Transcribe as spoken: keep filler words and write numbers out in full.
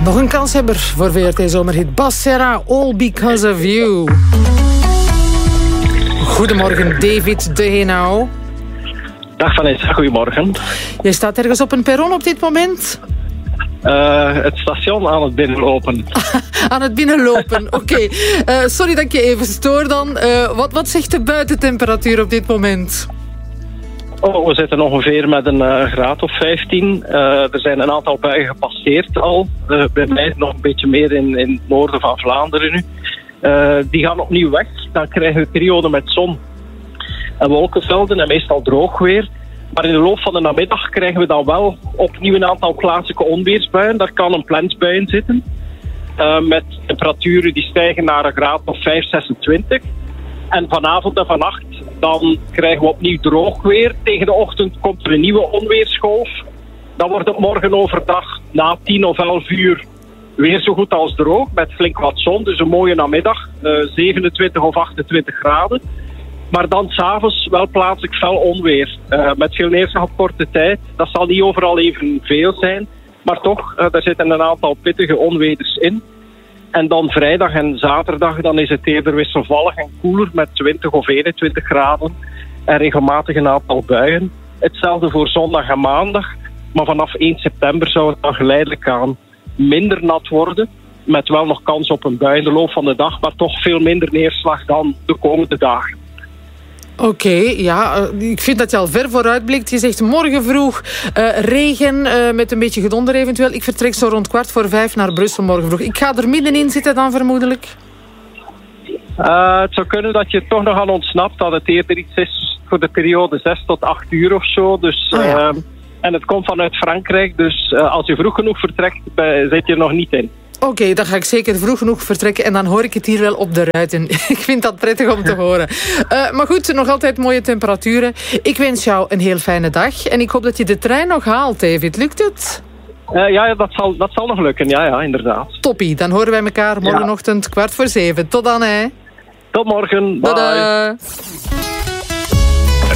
Nog een kanshebber voor V R T-zomerhit. Bas Serra, All Because of You. Goedemorgen, David de Henao. Dag Vanessa, goedemorgen. Jij staat ergens op een perron op dit moment? Uh, het station aan het binnenlopen. Aan het binnenlopen, oké. Okay. Uh, sorry dat ik je even stoor dan. Uh, wat, wat zegt de buitentemperatuur op dit moment? Oh, we zitten ongeveer met een uh, graad of vijftien. Uh, er zijn een aantal buien gepasseerd al. Uh, bij mij nog een beetje meer in, in het noorden van Vlaanderen nu. Uh, die gaan opnieuw weg. Dan krijgen we perioden met zon en wolkenvelden en meestal droog weer. Maar in de loop van de namiddag krijgen we dan wel opnieuw een aantal plaatselijke onweersbuien. Daar kan een plensbui in zitten. Uh, met temperaturen die stijgen naar een graad of vijf, zesentwintig. En vanavond en vannacht dan krijgen we opnieuw droog weer. Tegen de ochtend komt er een nieuwe onweersgolf. Dan wordt het morgen overdag na tien of elf uur weer zo goed als droog. Met flink wat zon, dus een mooie namiddag. Uh, zevenentwintig of achtentwintig graden. Maar dan s'avonds wel plaatselijk fel onweer. Uh, met veel neerslag op korte tijd. Dat zal niet overal even veel zijn. Maar toch, uh, daar zitten een aantal pittige onweders in. En dan vrijdag en zaterdag dan is het eerder wisselvallig en koeler met twintig of eenentwintig graden. En regelmatig een aantal buien. Hetzelfde voor zondag en maandag. Maar vanaf één september zou het dan geleidelijk aan minder nat worden. Met wel nog kans op een bui in de loop van de dag. Maar toch veel minder neerslag dan de komende dagen. Oké, okay, ja, uh, ik vind dat je al ver vooruit blikt. Je zegt morgen vroeg uh, regen uh, met een beetje gedonder eventueel. Ik vertrek zo rond kwart voor vijf naar Brussel morgen vroeg. Ik ga er middenin zitten dan vermoedelijk? Uh, het zou kunnen dat je toch nog aan ontsnapt. Dat het eerder iets is voor de periode zes tot acht uur of zo. Dus, oh ja. uh, en het komt vanuit Frankrijk. Dus uh, als je vroeg genoeg vertrekt, uh, zit je er nog niet in. Oké, okay, dan ga ik zeker vroeg genoeg vertrekken en dan hoor ik het hier wel op de ruiten. Ik vind dat prettig om te horen. Uh, maar goed, nog altijd mooie temperaturen. Ik wens jou een heel fijne dag en ik hoop dat je de trein nog haalt, David. Lukt het? Uh, ja, dat zal, dat zal nog lukken. Ja, ja, inderdaad. Toppie, dan horen wij elkaar morgenochtend kwart voor zeven. Tot dan, hè. Tot morgen. Bye. Bye.